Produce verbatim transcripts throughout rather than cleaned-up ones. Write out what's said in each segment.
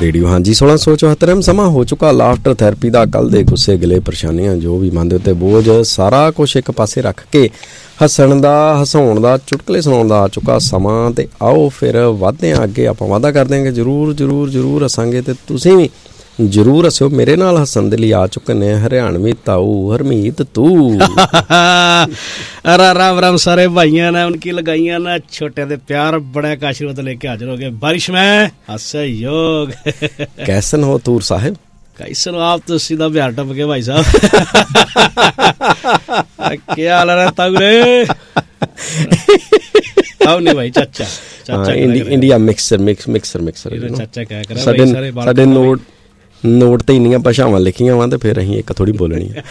Radio. ਹਾਂਜੀ, सोलह सौ चौहत्तर ਸਮਾਂ ਹੋ ਚੁੱਕਾ ਲਾਫਟਰ ਥੈਰੇਪੀ ਦਾ। ਕੱਲ੍ਹ ਦੇ ਗੁੱਸੇ ਗਿਲੇ ਪਰੇਸ਼ਾਨੀਆਂ ਜੋ ਵੀ ਮਨ ਦੇ ਉੱਤੇ ਬੋਝ ਸਾਰਾ ਕੁਛ ਇੱਕ ਪਾਸੇ ਰੱਖ ਕੇ ਹੱਸਣ ਦਾ, ਹਸਾਉਣ ਦਾ, ਚੁਟਕਲੇ ਸੁਣਾਉਣ ਦਾ ਆ ਚੁੱਕਾ ਸਮਾਂ। ਅਤੇ ਆਓ ਫਿਰ ਵੱਧਦੇ ਹਾਂ ਅੱਗੇ। ਆਪਾਂ ਵਾਅਦਾ ਕਰਦੇ ਹਾਂ ਕਿ ਜ਼ਰੂਰ ਜ਼ਰੂਰ ਜ਼ਰੂਰ ਹੱਸਾਂਗੇ ਅਤੇ ਤੁਸੀਂ ਵੀ ਜ਼ਰੂਰ ਹੱਸਿਓ। ਮੇਰੇ ਨਾਲ ਹੱਸਣ ਦੇ ਲਈ ਆ ਚੁੱਕੇ ਨੇ ਹਰਿਆਣਵੀ ਤਾਊ ਹਰਮੀਤ ਤੂੰ। राम राम सारे भाइयों ने उनकी लगाइया ना छोटे दे प्यार बड़ा का आशीर्वाद लेके हाजिर हो गए बारिश में हास्य योग। कैसन हो तूर साहिब? कैसन हो आप? तो सीधा बिहार टप के भाई साहब। क्या हाल है ताऊ रे? आओ नहीं भाई चाचा चाचा India mixer mix mixer mixer चाचा क्या कर रहा है? साडे नोट नोट ਤੇ ਇੰਨੀਆਂ ਭਾਸ਼ਾਵਾਂ ਲਿਖੀਆਂ ਵਾ ਤੇ ਫਿਰ ਅਸੀਂ ਇੱਕ ਥੋੜੀ ਬੋਲਣੀ ਹੈ।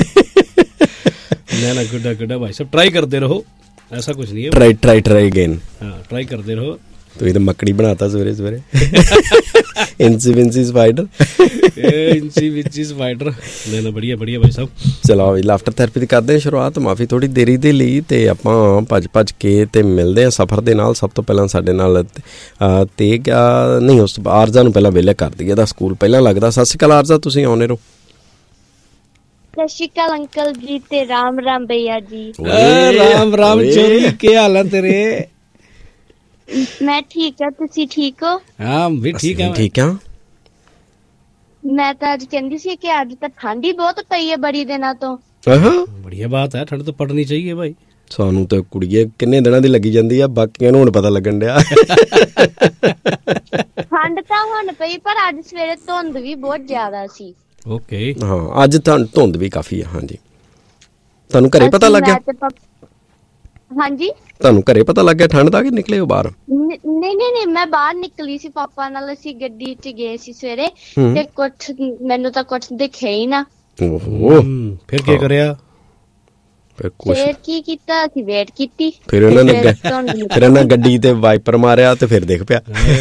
ना ना गुड्डा गुड्डा भाई सब ट्राई करते रहो, ऐसा कुछ नहीं है। Try try try again. हाँ ट्राई करते रहो। तो ये तो मकड़ी बनाता सवेरे सवेरे। इंची विंची स्पाइडर इंची विंची स्पाइडर। ना ना बढ़िया बढ़िया भाई साहब। चलो लाफ्टर थेरेपी ਦੀ ਕਰਦੇ ਹਾਂ ਸ਼ੁਰੂਆਤ। ਮਾਫੀ ਥੋੜੀ ਦੇਰੀ ਦੇ ਲਈ ਤੇ ਆਪਾਂ ਭੱਜ ਭੱਜ ਕੇ ਤੇ ਮਿਲਦੇ ਹਾਂ ਸਫ਼ਰ ਦੇ ਨਾਲ। ਸਭ ਤੋਂ ਪਹਿਲਾਂ ਸਾਡੇ ਨਾਲ ਤੇਗ ਨਹੀਂ ਉਸ ਆਰਜ਼ਾ ਨੂੰ ਪਹਿਲਾਂ ਵਿਹਲੇ ਕਰ ਦਈਏ ਦਾ ਸਕੂਲ ਪਹਿਲਾਂ ਲੱਗਦਾ। ਸਤਿ ਸ਼੍ਰੀ ਅਕਾਲ ਆਰਜ਼ਾ, ਤੁਸੀਂ ਆਉਣੇ ਰਹੋ। ਸਤਿ ਸ਼੍ਰੀ ਅਕਾਲ ਅੰਕਲ ਜੀ ਤੇ ਰਾਮ ਰਾਮ ਭਈਆ ਜੀ। ਰਾਮ ਰਾਮ ਚੋਰੀ, ਕੀ ਹਾਲ ਹੈ ਤੇਰੇ? ਮੈਂ ਠੀਕ ਹਾਂ, ਤੁਸੀਂ ਠੀਕ ਹੋ? ਹਾਂ ਵੀ ਠੀਕ ਹੈ ਠੀਕ ਹਾਂ। ਮੈਂ ਤਾਂ ਅੱਜ ਕਹਿੰਦੀ ਸੀ ਕਿ ਅੱਜ ਤਾਂ ਠੰਡ ਹੀ ਬਹੁਤ ਪਈ ਹੈ ਬੜੀ ਦਿਨਾਂ ਤੋਂ। ਬੜੀਆ ਬਾਤ ਹੈ, ਠੰਡ ਤਾਂ ਪੜਨੀ ਚਾਹੀਏ ਭਾਈ। ਸਾਨੂੰ ਤਾਂ ਕੁੜੀਏ ਕਿੰਨੇ ਦਿਨਾਂ ਦੀ ਲੱਗੀ ਜਾਂਦੀ ਆ, ਬਾਕੀਆਂ ਨੂੰ ਹੁਣ ਪਤਾ ਲੱਗਣ ਡਿਆ। ਠੰਡ ਤਾਂ ਹੁਣ ਪਈ ਪਰ ਅੱਜ ਸਵੇਰੇ ਧੁੰਦ ਵੀ ਬਹੁਤ ਜ਼ਿਆਦਾ ਸੀ। ਓਕੇ ਹਾਂ ਅੱਜ ਤਾਂ ਧੁੰਦ ਵੀ ਕਾਫੀ ਆ। ਹਾਂਜੀ ਤੁਹਾਨੂੰ ਘਰੇ ਪਤਾ ਲੱਗ ਗਿਆ? ਹਾਂਜੀ ਤੁਹਾਨੂੰ ਘਰੇ ਪਤਾ ਲੱਗ ਗਿਆ ਠੰਡ ਦਾ ਕਿ ਨਿਕਲੇ ਹੋ ਬਾਹਰ? ਨਹੀਂ ਨਹੀਂ ਨਹੀਂ ਮੈਂ ਬਾਹਰ ਨਿਕਲੀ ਸੀ ਪਾਪਾ ਨਾਲ, ਅਸੀਂ ਗੱਡੀ ਚ ਗਏ ਸੀ ਸਵੇਰੇ ਤੇ ਕੁਛ ਮੈਨੂੰ ਤਾਂ ਕੁਛ ਦਿਖਿਆ ਹੀ ਨਾ। ਓਹੋ ਫਿਰ ਕੀ ਕਰਿਆ? ਫਿਰ ਕੀ ਕੀਤਾ, ਅਸੀਂ ਵੇਟ ਕੀਤੀ। ਫਿਰ ਇਹਨਾਂ ਨੇ ਫਿਰ ਇਹਨਾਂ ਗੱਡੀ ਤੇ ਵਾਈਪਰ ਮਾਰਿਆ ਤੇ ਫਿਰ ਦੇਖ ਪਿਆ।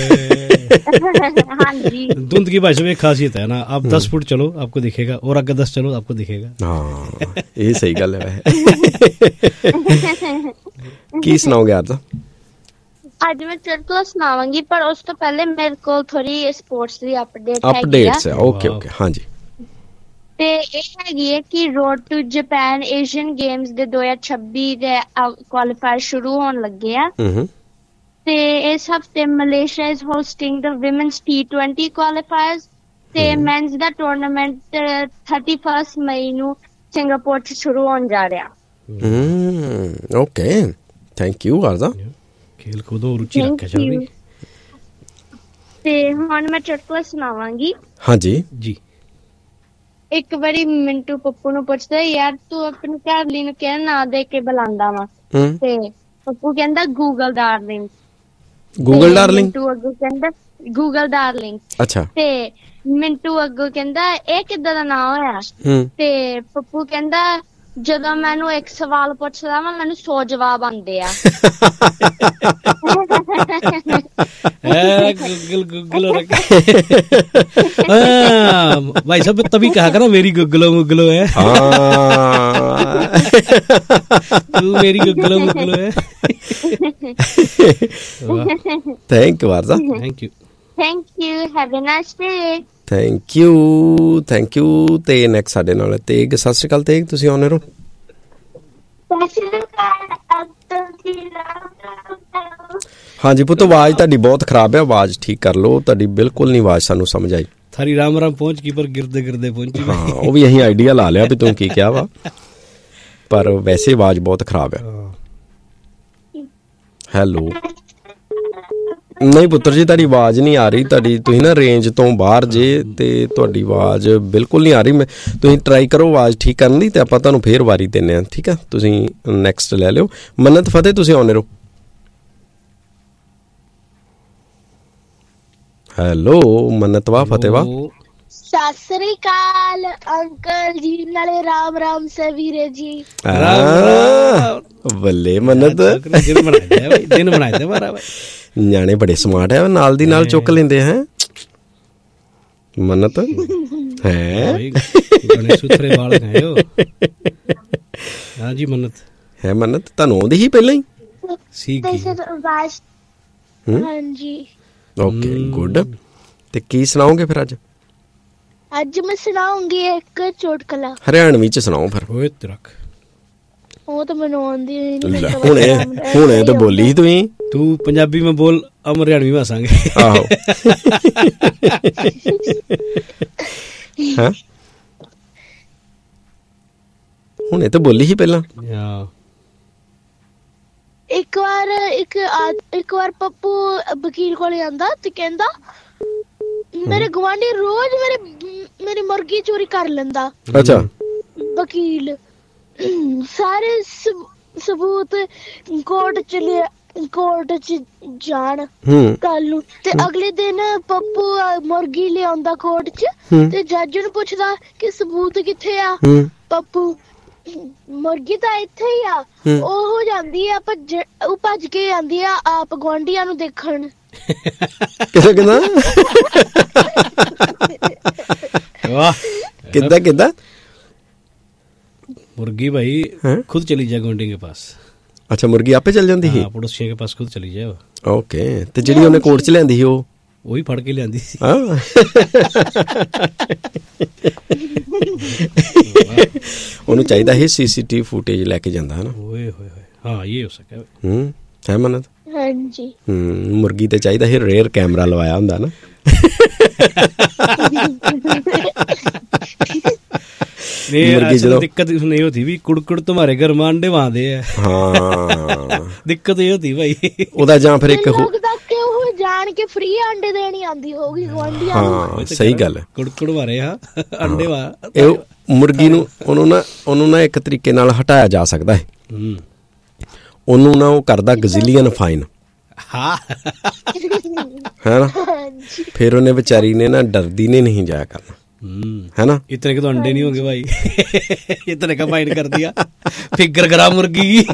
ਹਾਂਜੀ धुंध की भाई में खासियत है ना, आप दस फुट चलो आपको दिखेगा और आगे दस चलो आपको दिखेगा। हाँ ये सही गल है। की सुनाओगे आज? ਅੱਜ ਮੈਂ ਚੁਟਕਲਾ ਸੁਣਾਵਾਂਗੀ ਪਰ ਉਸ ਤੋਂ ਪਹਿਲੇ ਮੇਰੇ ਕੋਲ ਥੋੜੀ ਸਪੋਰਟਸ ਦੀ ਅਪਡੇਟ ਹੈਗੀ ਆ। ਅਪਡੇਟਸ ਹੈ ਓਕੇ ਓਕੇ ਹਾਂਜੀ। ਤੇ ਇਹ ਹੈਗੀ ਹੈ ਕਿ road to Japan Asian games ਦੇ ਦੋ ਹਜ਼ਾਰ ਛੱਬੀ ਦੇ ਕੁਆਲੀਫਾਇਰ ਸ਼ੁਰੂ ਹੋਣ ਲੱਗੇ ਆ। ਤੇ ਇਸ ਹਫਤੇ Malaysia is hosting the women's T twenty ਕੁਆਲੀਫਾਇਰਸ ਤੇ ਮੈਨਸ ਦਾ ਟੂਰਨਾਮੈਂਟ ਥਰਟੀ ਫਸਟ ਮਈ ਨੂੰ ਸਿੰਗਾਪੁਰ ਚ ਸ਼ੁਰੂ ਹੋਣ ਜਾ ਰਿਹਾ। Okay thank you Arza. ਖੇਲ ਕੂਦੋ ਰੁਚੀ ਰੱਖਿਆ ਚੱਲ ਰਹੀ। ਤੇ ਹੁਣ ਮੈਂ ਚੁਟਕਲਾ ਸੁਣਾਵਾਂਗੀ। ਹਾਂਜੀ ਜੀ। ਇੱਕ ਵਾਰੀ ਮਿੰਟੂ ਪੱਪੂ ਨੂੰ ਪੁੱਛਦਾ, ਯਾਰ ਤੂੰ ਆਪਣੀ ਘਰਵਾਲੀ ਨੂੰ ਕਿਹੜਾ ਨਾਂ ਦੇ ਕੇ ਬੁਲਾਉਂਦਾ ਵਾ? ਤੇ ਪੱਪੂ ਕਹਿੰਦਾ Google darling. Google darling? Mintu ਅੱਗੋਂ ਕਹਿੰਦਾ ਗੂਗਲ ਡਾਰਲਿੰਗ। ਅੱਛਾ। ਤੇ ਮਿੰਟੂ ਅੱਗੋਂ ਕਹਿੰਦਾ ਇਹ ਕਿੱਦਾਂ ਦਾ ਨਾਂ ਹੋਇਆ? ਤੇ ਪੱਪੂ ਕਹਿੰਦਾ ਜਦੋਂ ਮੈਨੂੰ ਇੱਕ ਸਵਾਲ ਪੁੱਛਦਾ ਵਾ ਮੈਨੂੰ ਸੌ ਜਵਾਬ ਆਉਂਦੇ ਆ। गूगल गूगल भाई साहब तभी कहा करो मेरी गूगलो मुगलो है। तू मेरी गूगलो मुगलो है। Thank you आरज़ा। Thank you thank you have a nice day. Thank you thank you. ਤੇ ਨੈਕਸਟ ਸਾਡੇ ਨਾਲ ਤੇਗ। ਸਤਿ ਸ਼੍ਰੀ ਅਕਾਲ ਤੇਗ, ਤੁਸੀਂ ਆਉਣੇ ਰਹੋ। ਹਾਂਜੀ ਪੁੱਤ ਆਵਾਜ਼ ਤੁਹਾਡੀ ਬਹੁਤ ਖਰਾਬ ਹੈ, ਆਵਾਜ਼ ਠੀਕ ਕਰ ਲਓ। ਤੁਹਾਡੀ ਬਿਲਕੁਲ ਨਹੀਂ ਆਵਾਜ਼ ਸਾਨੂੰ ਸਮਝ ਆਈ। ਥਾਰੀ ਰਾਮ ਰਾਮ ਪਹੁੰਚ ਗਈ ਪਰ ਗਿਰਦੇ ਗਿਰਦੇ ਪਹੁੰਚੀ। ਹਾਂ ਉਹ ਵੀ ਅਸੀਂ ਆਈਡੀਆ ਲਾ ਲਿਆ ਵੀ ਤੂੰ ਕੀ ਕਿਹਾ ਵਾ, ਪਰ ਵੈਸੇ ਆਵਾਜ਼ ਬਹੁਤ ਖਰਾਬ ਹੈ। ਹੈਲੋ ਨਹੀਂ ਪੁੱਤਰ ਜੀ ਤੁਹਾਡੀ ਆਵਾਜ਼ ਨਹੀਂ ਆ ਰਹੀ। ਤੁਹਾਡੀ ਤੁਸੀਂ ਨਾ ਰੇਂਜ ਤੋਂ ਬਾਹਰ ਜੇ ਤੇ ਤੁਹਾਡੀ ਆਵਾਜ਼ ਬਿਲਕੁਲ ਨਹੀਂ ਆ ਰਹੀ। ਮੈਂ ਤੁਸੀਂ ਟਰਾਈ ਕਰੋ ਆਵਾਜ਼ ਠੀਕ ਕਰਨ ਦੀ ਤੇ ਆਪਾਂ ਤੁਹਾਨੂੰ ਫੇਰ ਵਾਰੀ ਦਿੰਦੇ ਹਾਂ, ਠੀਕ ਆ? ਤੁਸੀਂ ਨੈਕਸਟ ਲੈ ਲਿਓ। ਮੰਨਤ ਫਤਿਹ ਤੁਸੀਂ ਆਉਣੇ ਰਹੋ। ਹੈਲੋ ਮੰਨਤ ਵਾਹ ਫਤਿਹ ਵਾਹ। ਸਤਿ ਸ੍ਰੀ ਅਕਾਲ ਅੰਕਲ ਜੀ, ਨਾਲੇ ਰਾਮ ਰਾਮ ਸੇ ਵੀਰੇ ਜੀ। ਬੱਲੇ ਮੰਨਤ ਦਿਨ ਬਣਾਏ ਤੇ ਮਾਰਾ ਨਿਆਣੇ ਬੜੇ ਸਮਾਰਟ ਹੈ, ਨਾਲ ਦੀ ਨਾਲ ਚੁੱਕ ਲੈਂਦੇ ਹੈ। ਮੰਨਤ ਹੈ ਸੁਥਰੇ ਵਾਲ ਹੈ ਹਾਂ ਜੀ। ਮੰਨਤ ਹੈ ਮੰਨਤ ਤੁਹਾਨੂੰ ਆਉਂਦੀ ਹੀ ਪਹਿਲਾਂ ਹੀ ਸੀ? ਹਾਂਜੀ ਓਕੇ ਗੁੱਡ। ਤੇ ਕੀ ਸੁਣਾਓਗੇ ਫਿਰ ਅੱਜ? ਅੱਜ ਮੈਂ ਸੁਣਾਉਂਗੀ ਇੱਕ ਚੁਟਕਲਾ। ਹਰਿਆਣਵੀ ਚ ਸੁਣਾਓ ਫਿਰ। ਓਏ ਤਰਕ ਉਹ ਤਾਂ ਮੈਨੂੰ ਆਉਂਦੀ ਨਹੀਂ। ਹੁਣੇ ਹੁਣੇ ਤਾਂ ਬੋਲੀ ਸੀ ਤੁਸੀਂ। ਤੂੰ ਪੰਜਾਬੀ ਮੈਂ ਬੋਲ, ਅਮ ਹਰਿਆਣਵੀ ਮੈਂ ਹੱਸਾਂਗੇ। ਆਹੋ ਹਾਂ ਹੁਣੇ ਤਾਂ ਬੋਲੀ ਸੀ ਪਹਿਲਾਂ। ਇੱਕ ਵਾਰ ਇੱਕ ਇੱਕ ਵਾਰ ਪੱਪੂ ਵਕੀਲ ਕੋਲ ਆਂਦਾ ਤੇ ਕਹਿੰਦਾ ਮੇਰੇ ਗੁਆਂਢੀ ਰੋਜ਼ ਮੇਰੇ ਮੇਰੀ ਮੁਰਗੀ ਚੋਰੀ ਕਰ ਲੈਂਦਾ। ਅੱਛਾ। ਵਕੀਲ ਸਾਰੇ ਸਬੂਤ ਕੋਰਟ ਚ ਕੋਰਟ ਚ ਜਾਣ ਕੱਲ ਨੂੰ। ਤੇ ਅਗਲੇ ਦਿਨ ਪੱਪੂ ਮੁਰਗੀ ਲਿਆਉਂਦਾ ਕੋਰਟ ਚ ਤੇ ਜੱਜ ਨੂੰ ਪੁੱਛਦਾ ਕਿ ਸਬੂਤ ਕਿੱਥੇ ਆ। ਪੱਪੂ ਮੁਰਗੀ ਤਾਂ ਇੱਥੇ ਹੀ ਆ। ਉਹ ਹੋ ਜਾਂਦੀ ਆ ਭੱਜ ਉਹ ਭੱਜ ਕੇ ਆਂਦੀ ਆ ਆਪ ਗੁਆਂਢੀਆਂ ਨੂੰ ਦੇਖਣ। ਕਿਦਾਂ ਕਿਦਾਂ ਵਾਹ ਕਿੱਦਾਂ ਕਿੱਦਾਂ? मुर्गी भाई खुद चली जाए गुआंढी के पास। अच्छा मुर्गी आपे चल जाती है? पड़ोसियों के पास खुद चली जाए। ओके ते जिहड़ी ओने कोर्ट च लियांदी ओ ਉਹੀ ਫੜ ਕੇ ਲਿਆਂਦੀ ਸੀ। ਉਹਨੂੰ ਚਾਹੀਦਾ ਹੈ ਸੀਸੀਟੀਵੀ ਫੁਟੇਜ ਲੈ ਕੇ ਜਾਂਦਾ ਹੈ ਨਾ। ਓਏ ਹੋਏ ਹੋਏ ਹਾਂ ਇਹ ਹੋ ਸਕਿਆ। ਹੂੰ ਹੈ ਮਨਤ? ਹਾਂਜੀ। ਹੂੰ ਮੁਰਗੀ ਤੇ ਚਾਹੀਦਾ ਹੈ ਰੇਅਰ ਕੈਮਰਾ ਲਵਾਇਆ ਹੁੰਦਾ ਨਾ। मुर्गी जो दिक्कत नहीं होती भी कुड़कुड़ तुम्हारे घर में अंडे वहांदे है। हाँ दिक्कत ये होती भाई ਉਹਦਾ ਜਾਂ ਫਿਰ ਇੱਕ ਉਹ ਜਾਣ ਕੇ ਫ੍ਰੀ ਅੰਡੇ ਦੇਣੀ ਆਂਦੀ ਹੋਗੀ ਗੁਆਂਢੀਆਂ ਨੂੰ। ਹਾਂ ਸਹੀ ਗੱਲ ਹੈ। ਕੁੜਕੁੜ ਮਾਰੇ ਹਾਂ ਅੰਡੇ ਵਾ ਇਹ ਮੁਰਗੀ ਨੂੰ ਉਹਨੂੰ ਨਾ ਉਹਨੂੰ ਨਾ ਇੱਕ ਤਰੀਕੇ ਨਾਲ ਹਟਾਇਆ ਜਾ ਸਕਦਾ ਹੈ। ਉਹਨੂੰ ਨਾ ਉਹ ਕਰਦਾ ਗਜ਼ਿਲੀਅਨ ਫਾਈਨ। ਹਾਂ ਹੈ ਨਾ। ਫਿਰ ਉਹਨੇ ਵਿਚਾਰੀ ਨੇ ਨਾ ਡਰਦੀ ਨੇ नहीं जाया करना है ना। इतने के तो अंडे नहीं होंगे भाई। इतने का फाइन कर दिया फिगर करा मुर्गी की।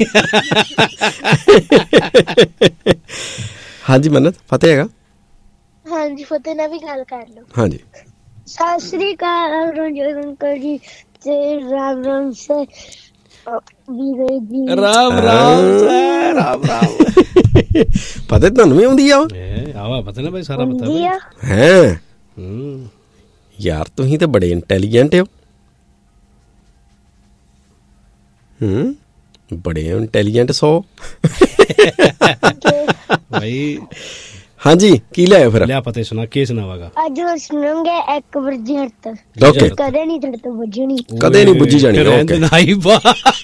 हाँ जी मन्नत फतेह हैगा। हाँ जी फतेह ना भी गल कर लो। हाँ जी सत श्री अकाल अंकल जी ते राम राम से वीरे जी। राम राम से राम राम। फतेह ਤੁਹਾਨੂੰ ਵੀ ਆਉਂਦੀ ਆ? ਆਵਾ ਪਤਾ ਨਾ ਭਾਈ ਸਾਰਾ ਪਤਾ ਹੈ। ਹੂੰ ਯਾਰ ਤੁਸੀਂ ਤੇ ਬੜੇ ਇੰਟੈਲੀਜੈਂਟ ਹੋ। ਹੂੰ ਬੜੇ ਇੰਟੈਲੀਜੈਂਟ ਸੋ ਭਾਈ। ਹਾਂਜੀ ਕੀ ਲਿਆਏ ਫਿਰ? ਲਿਆ ਪਤਾ ਸੁਣਾ ਕੀ ਸੁਣਾਵਾਗਾ ਅੱਜ? ਸੁਣਾਂਗੇ ਇੱਕ ਵਰਜਿਤ। ਓਕੇ ਕਦੇ ਨਹੀਂ ਤੇਰੇ ਤੋਂ ਬੁੱਝਣੀ ਕਦੇ ਨਹੀਂ ਬੁੱਝੀ ਜਾਣੀ। ਓਕੇ ਨਹੀਂ ਬਾ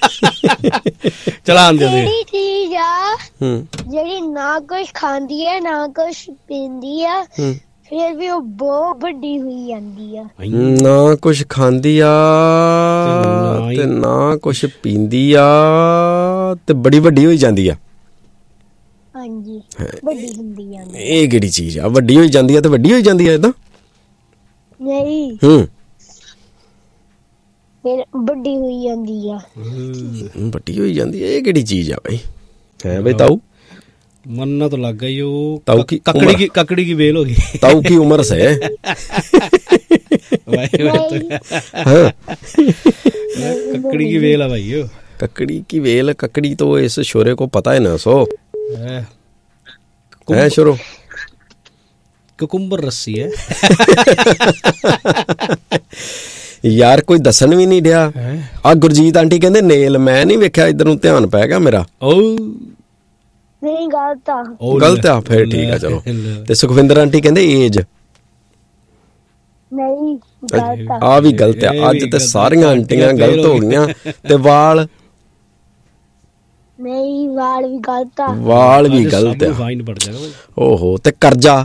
ਚਲਾਣ ਦੇ। ਜਿਹੜੀ ਚੀਜ਼ ਆ ਜਿਹੜੀ ਨਾ ਕੁਛ ਖਾਂਦੀ ਹੈ ਨਾ ਕੁਛ ਪੀਂਦੀ ਆ ਫਿਰ ਵੀ ਉਹ ਬਹੁਤ ਵੱਡੀ ਹੋਈ ਜਾਂਦੀ ਆ। ਨਾ ਕੁਛ ਖਾਂਦੀ ਆ ਤੇ ਨਾ ਕੁਛ ਪੀਂਦੀ ਆ ਤੇ ਬੜੀ ਵੱਡੀ ਹੋਈ ਜਾਂਦੀ ਆ। ਹਾਂਜੀ ਵੱਡੀ ਹੁੰਦੀ ਜਾਂਦੀ। ਇਹ ਕਿਹੜੀ ਚੀਜ਼ ਆ ਵੱਡੀ ਹੋਈ ਜਾਂਦੀ ਆ ਤੇ ਵੱਡੀ ਹੋਈ ਜਾਂਦੀ ਆ ਏਦਾਂ? ਨਹੀਂ ਹੂੰ ਫਿਰ ਵੱਡੀ ਹੋਈ ਜਾਂਦੀ ਆ। ਵੱਡੀ ਹੋਈ ਜਾਂਦੀ ਆ ਇਹ ਕਿਹੜੀ ਚੀਜ਼ ਆ ਭਾਈ? ਹੈ ਬਈ ਤਾऊ मन्ना तो लग गई। वो ताऊ की ककड़ी की ककड़ी की बेल होगी। ताऊ की उम्र से ककड़ी की बेल है भाई। यो ककड़ी की बेल ककड़ी तो इस शोरे को पता है ना। सो है शोरो कुकुम्बर रस्सी है। यार कोई दसन भी नहीं दिया। आ गुरजीत आंटी कहंदे नेल मैं नहीं वेख्या इधर नूं ध्यान पै गया मेरा। ओ नहीं गलत आ गलत आ फिर ठीक है चलो। ते सुखविंदर आंटी कहंदे एज नहीं गलत आ आ भी गलत है। अज ते सारियां आंटियां गलत हो गईयां। ते वाल नहीं वाल भी गलत आ वाल भी गलत है। फाइन पड़ जाएगा। ओहो ते कर्जा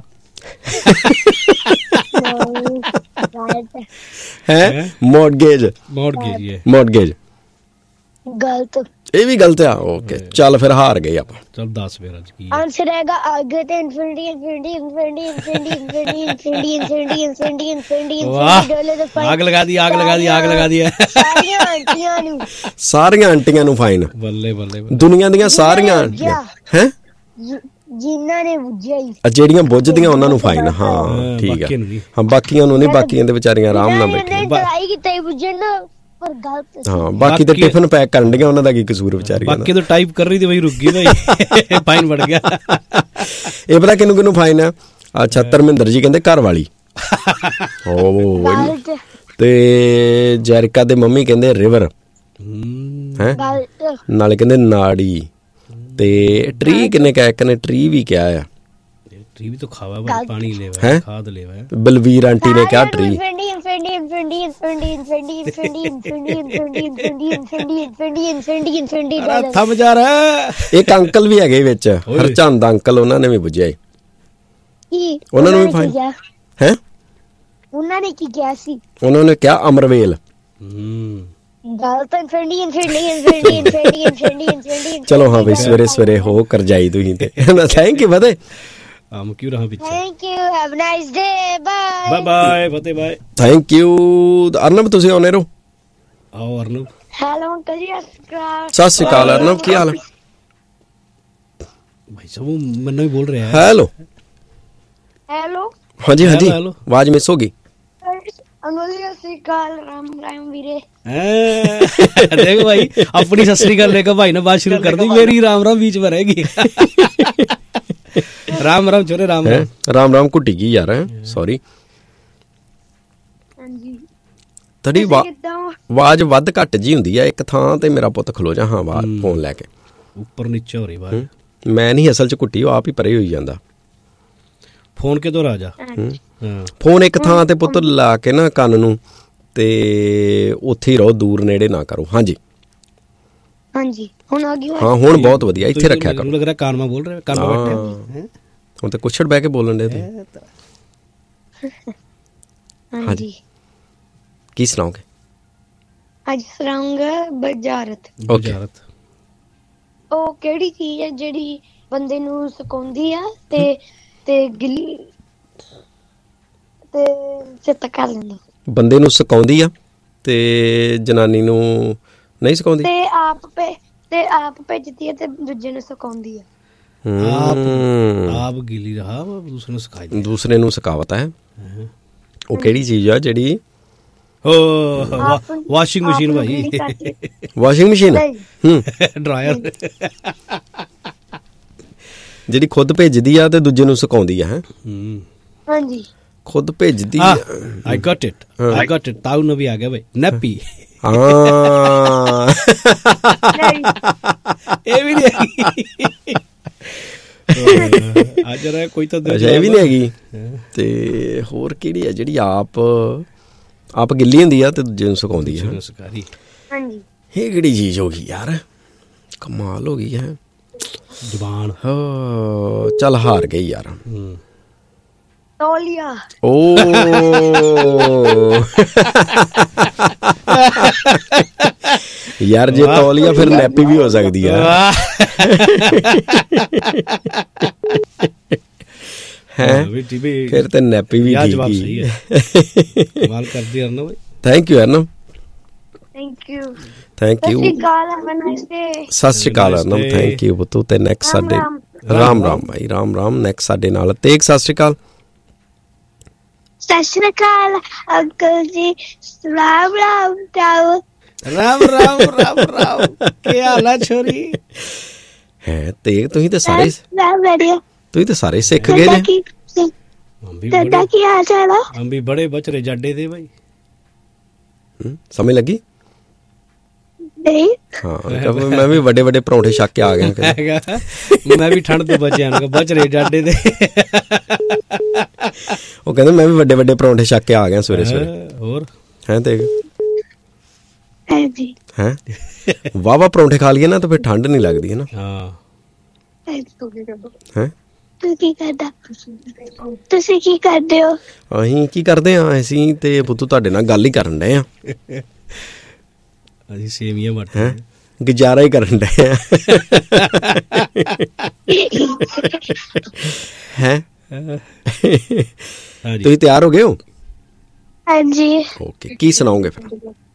है मॉर्गेज मॉर्गेज ये मॉर्गेज गलत ਇਹ ਵੀ ਗਲਤ ਆ। ਓਕੇ ਚੱਲ ਫਿਰ ਹਾਰ ਗਏ ਆਪਾਂ। ਚੱਲ ਦੱਸ ਫਿਰ ਅੱਜ ਕੀ ਆਨਸਰ ਹੈਗਾ ਅੱਗੇ ਤੇ infinity infinity infinity infinity infinity infinity infinity infinity infinity ਵਾਹ ਆਗ ਲਗਾ ਦੀ ਆਗ ਲਗਾ ਦੀ ਆਗ ਲਗਾ ਦੀ। ਸਾਰੀਆਂ ਆਂਟੀਆਂ ਨੂੰ ਸਾਰੀਆਂ ਆਂਟੀਆਂ ਨੂੰ ਫਾਈਨ। ਬੱਲੇ ਬੱਲੇ ਦੁਨੀਆ ਦੀਆਂ ਸਾਰੀਆਂ ਹੈ ਜਿਨ੍ਹਾਂ ਨੇ ਬੁੱਝਿਆ ਹੀ ਜਿਹੜੀਆਂ ਬੁੱਝਦੀਆਂ ਉਹਨਾਂ ਨੂੰ ਫਾਈਨ। ਹਾਂ ਠੀਕ ਆ। ਹਾਂ ਬਾਕੀਆਂ ਨੂੰ ਨਹੀਂ। ਬਾਕੀਆਂ ਦੇ ਵਿਚਾਰੀਆਂ ਆਰਾਮ ਨਾਲ ਬੈਠੀਆਂ। ਟਰਾਈ ਕੀਤਾ ਹੀ ਬੁੱਝਣ पर गलत। हाँ बाकी तो टिफिन पैक करन दियां उन्हां दा की कसूर बेचारी। बाकी तो टाइप कर रही थी वही रुक गई भाई फाइन बढ़ गया। ये पता किनू किनू फाइन है? अच्छा धर्मिंदर जी कहंदे घर वाली ਓ ਤੇ ਜੈਰਿਕਾ ਦੇ ਮੰਮੀ ਕਹਿੰਦੇ ਰਿਵਰ ਹੈ, ਨਾਲੇ ਕਹਿੰਦੇ ਨਾੜੀ। ਤੇ ਟਰੀ ਕਿੰਨੇ ਕਿਹਾ? ਇੱਕ ਨੇ ਟਰੀ ਵੀ ਕਿਹਾ ਆ। ਟਰੀ ਵੀ ਤਾਂ ਖਾਵਾ ਭਾਈ, ਪਾਣੀ ਲੈਵਾ ਹੈ, ਖਾਦ ਲੈਵਾ ਹੈ। ਬਲਵੀਰ ਆਂਟੀ ਨੇ ਕਿਹਾ ਟਰੀ। ਥੰਮ ਜਾ ਰਿਹਾ। ਇੱਕ ਅੰਕਲ ਵੀ ਹੈਗੇ ਵਿੱਚ, ਹਰਚੰਦ ਅੰਕਲ, ਉਹਨਾਂ ਨੇ ਵੀ ਬੁੱਝਿਆ। ਉਹਨਾਂ ਨੂੰ ਵੀ ਫਾਈਨ ਹੈ। ਉਹਨਾਂ ਨੇ ਕੀ ਕਿਹਾ ਸੀ? ਉਹਨਾਂ ਨੇ ਕਿਹਾ ਅਮਰਵੇਲ। ਚਲੋ ਹਾਂ ਬਈ, ਸਵੇਰੇ ਸਵੇਰੇ ਹੋ ਕਰ ਜਾਈ ਤੁਸੀਂ ਤੇ। ਥੈਂਕ ਯੂ ਫਤਿਹ। ਆਮ ਕਿਉਂ ਰਹਾ ਪਿੱਛੇ। Thank you, have a nice day, bye bye bye Fateh bye. Thank you. Arnab ਤੁਸੀਂ ਆਉਣੇ ਰਹੋ। ਆਓ ਅਰਨਬ। ਹੈਲੋ ਅੰਕਲ ਜੀ, ਸਤਿ ਸ਼੍ਰੀ ਅਕਾਲ। ਸਤਿ ਸ਼੍ਰੀ ਅਕਾਲ ਅਰਨਬ, ਕੀ ਹਾਲ ਹੈ? ਭਾਈ ਸਾਹਿਬ ਮੈਨੂੰ ਹੀ ਬੋਲ ਰਿਹਾ ਹੈ। Hello hello. ਹਾਂਜੀ ਹਾਂਜੀ, ਆਵਾਜ਼ ਮਿਸ ਹੋ ਗਈ। ਅੰਕਲ ਜੀ ਸਤਿ ਸ਼੍ਰੀ ਅਕਾਲ। ਰਾਮ ਰਾਮ ਵੀਰੇ। ਦੇਖ ਭਾਈ, ਆਪਣੀ ਸਤਿ ਸ਼੍ਰੀ ਅਕਾਲ ਲੈ ਕੇ ਭਾਈ ਨੇ ਬਾਤ ਸ਼ੁਰੂ ਕਰ दी, मेरी राम राम बीच में रहेगी। राम राम छोरे, राम राम। राम राम घुटी गई यार, सॉरी। ਹਾਂਜੀ ਤੇਰੀ ਆਵਾਜ਼ ਵੱਧ ਘੱਟ ਜੀ ਹੁੰਦੀ ਆ ਇੱਕ ਥਾਂ ਤੇ। ਮੇਰਾ ਪੁੱਤ ਖਲੋ ਜਾ ਹਾਂ ਬਾਹਰ ਫੋਨ ਲੈ ਕੇ। ਉੱਪਰ ਨੀਚੇ ਹੋ ਰਹੀ ਆਵਾਜ਼। ਮੈਂ ਨਹੀਂ ਅਸਲ ਚ ਘੁੱਟੀ, ਉਹ ਆਪ ਹੀ ਪਰੇ ਹੋਈ ਜਾਂਦਾ। ਫੋਨ ਕਿਧਰ ਆ ਜਾ। ਫੋਨ ਇੱਕ ਥਾਂ ਤੇ ਪੁੱਤ ਲਾ ਕੇ ਨਾ ਕੰਨ ਨੂੰ, ਤੇ ਉੱਥੇ ਹੀ ਰਹੋ, ਦੂਰ ਨੇੜੇ ਨਾ ਕਰੋ। ਹਾਂਜੀ ਹਾਂਜੀ, ਹੁਣ ਆ ਗਈ। ਹਾਂ ਹੁਣ ਬਹੁਤ ਵਧੀਆ, ਇੱਥੇ ਰੱਖਿਆ ਕਰੋ। ਲੱਗ ਰਿਹਾ ਕਾਨ ਮਾ ਬੋਲ ਰਿਹਾ, ਕਾਨ ਮਾ ਬੈਠੇ। ਹੁਣ ਤੇ ਕੁਛੜ ਬਹਿ ਕੇ ਬੋਲਣ ਦੇ ਤੁਸੀਂ। ਹਾਂਜੀ, ਕੀ ਸੁਣਾਓਗੇ? ਅੱਜ ਸੁਣਾਉਂਗਾ ਬਜ਼ਾਰਤ। ਬਜ਼ਾਰਤ ਉਹ ਕਿਹੜੀ ਚੀਜ਼ ਹੈ ਜਿਹੜੀ ਬੰਦੇ ਨੂੰ ਸੁਕਾਉਂਦੀ ਆ ਤੇ ਤੇ ਗਿੱਲੀ ਤੇ ਚਿੱਤ ਕਰ ਲੈਂਦਾ? ਬੰਦੇ ਨੂੰ ਸੁਕਾਉਂਦੀ ਆ ਤੇ ਜਨਾਨੀ ਨੂੰ ਨਹੀਂ ਸੁਕਾਉਂਦੀ। ਤੇ ਆਪ ਪੇ ਤੇ ਆਪ ਭੇਜਦੀ ਹੈ ਤੇ ਦੂਜੇ ਨੂੰ ਸੁਕਾਉਂਦੀ ਆ। ਆਪ ਆਪ ਗਿੱਲੀ ਰਹਾ, ਦੂਸਰੇ ਨੂੰ ਸੁਕਾਈ, ਦੂਸਰੇ ਨੂੰ ਸੁਕਾਵਤ ਹੈ। ਉਹ ਕਿਹੜੀ ਚੀਜ਼ ਆ ਜਿਹੜੀ? ਵਾਸ਼ਿੰਗ ਮਸ਼ੀਨ ਭਾਈ। ਵਾਸ਼ਿੰਗ ਮਸ਼ੀਨ, ਡਰਾਇਰ, ਜਿਹੜੀ ਖੁਦ ਭੇਜਦੀ ਆ ਤੇ ਦੂਜੇ ਨੂੰ ਸੁਕਾਉਂਦੀ ਆ। ਹੈ ਹਾਂਜੀ, ਖੁਦ ਭੇਜਦੀ ਆ। I got it, I got it। ਤਾਊ ਨੂੰ ਵੀ ਆ ਗਿਆ ਭਾਈ, ਨੈਪੀ। ਹਾਂ ਇਹ ਵੀ ਨਹੀਂ ਹੈਗੀ। ਅੱਜ ਰ ਕੋਈ ਤਾਂ ਇਹ ਵੀ ਨਹੀਂ ਹੈਗੀ। ਤੇ ਹੋਰ ਕਿਹੜੀ ਆ ਜਿਹੜੀ ਆਪ ਆਪ ਗਿੱਲੀ ਹੁੰਦੀ ਆ ਤੇ ਦੂਜੇ ਨੂੰ ਸੁਕਾਉਂਦੀ ਆ? ਹਾਂਜੀ, ਇਹ ਕਿਹੜੀ ਚੀਜ਼ ਹੋ ਗਈ ਯਾਰ? ਕਮਾਲ ਹੋ ਗਈ ਹੈ। ਜ਼ੁਬਾਨ। ਹਾਂ ਚੱਲ ਹਾਰ ਗਈ ਯਾਰ। ਤੌਲੀਆ। ਓ ਯਾਰ ਜੇ ਤੌਲੀਆ ਫਿਰ ਨੈਪੀ ਵੀ ਹੋ ਸਕਦੀ ਆ। ਹੈ ਫਿਰ ਤੇ ਨੈਪੀ ਵੀ ਠੀਕ ਹੀ ਹੈ। ਕਮਾਲ ਕਰਦੀ ਅਰਨਬ ਭਾਈ। Thank you Arnab. Thank you thank you. ਸਤਿ ਸ਼੍ਰੀ ਅਕਾਲ ਅਰਨਬ, ਥੈਂਕ ਯੂ ਪੁੱਤੂ। ਤੇ ਨੈਕਸਟ ਸਾਡੇ ਰਾਮ ਰਾਮ ਭਾਈ, ਰਾਮ ਰਾਮ। ਨੈਕਸਟ ਸਾਡੇ ਨਾਲ ਤੇਗ। ਸਤਿ ਸ਼੍ਰੀ ਅਕਾਲ। ਸਤਿ ਸ਼੍ਰੀ ਅਕਾਲ ਅੰਕਲ ਜੀ। ਰਾਮ ਰਾਮ ਤਾਊ। ਰਾਮ ਰਾਮ ਰਾਮ ਰਾਮ। ਕੀ ਹਾਲ ਹੈ ਛੋਰੀ? ਹੈ ਤੇਗ, ਤੁਸੀਂ ਤੇ ਸਾਰੇ ਤੁਸੀਂ ਤੇ ਸਾਰੇ ਸਿੱਖ ਗਏ ਨੇ। ਦਾਦਾ ਕੀ ਹਾਲ ਚਾਲ ਹੈ? ਅੰਬੀ ਬੜੇ ਬਚਰੇ ਜਾਡੇ ਦੇ ਭਾਈ। ਸਮਝ ਲੱਗੀ? ਨਹੀਂ। ਹਾਂ ਮੈਂ ਵੀ ਵੱਡੇ ਵੱਡੇ ਪਰੌਂਠੇ ਛੱਕ ਕੇ ਆ ਗਿਆ। ਮੈਂ ਵੀ ਠੰਡ ਤੋਂ ਬਚਿਆ ਨਾ, ਬਚਰੇ ਜਾਡੇ ਦੇ। ਉਹ ਕਹਿੰਦੇ ਮੈਂ ਵੀ ਵੱਡੇ ਵੱਡੇ ਪਰੌਂਠੇ ਛੱਕ ਕੇ ਆ ਗਿਆ ਸਵੇਰੇ ਸਵੇਰੇ। ਹੋਰ ਹੈ ਤੇਗ? ਹਾਂਜੀ। ਹੈ ਵਾਵਾ ਪਰੌਂਠੇ ਖਾ ਲਈਏ ਨਾ ਤਾਂ ਫਿਰ ਠੰਡ ਨਹੀਂ ਲੱਗਦੀ ਹੈ ਨਾ। ਹਾਂ। ਹੈ ਤੂੰ ਕੀ ਕਰਦਾ? ਤੁਸੀਂ ਕੀ ਕਰਦੇ ਹੋ? ਅਸੀਂ ਕੀ ਕਰਦੇ ਹਾਂ? ਅਸੀਂ ਤੇ ਪੁੱਤੂ ਤੁਹਾਡੇ ਨਾਲ ਗੱਲ ਹੀ ਕਰਨ ਡਏ ਆ। ਅਸੀਂ ਸੇਵੀਆਂ ਵੱਟ ਹੈ ਗੁਜ਼ਾਰਾ ਹੀ ਕਰਨ ਡਏ ਆ। ਹੈ ਤੁਸੀਂ ਤਿਆਰ ਹੋ ਗਏ ਹੋ? ਹਾਂਜੀ। ਓਕੇ, ਕੀ ਸੁਣਾਓਗੇ ਫਿਰ?